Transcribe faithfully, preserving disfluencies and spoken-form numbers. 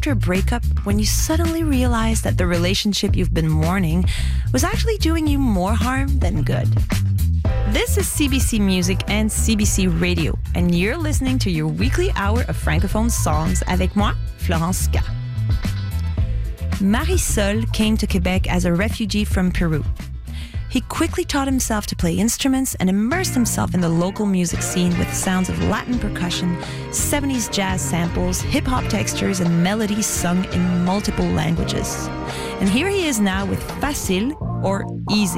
after a breakup when you suddenly realize that the relationship you've been mourning was actually doing you more harm than good. This is C B C Music and C B C Radio, and you're listening to your weekly hour of Francophone songs avec moi, Florence Ska. Marisol came to Quebec as a refugee from Peru. He quickly taught himself to play instruments and immersed himself in the local music scene with sounds of Latin percussion, seventies jazz samples, hip-hop textures, and melodies sung in multiple languages. And here he is now with Facile, or Easy.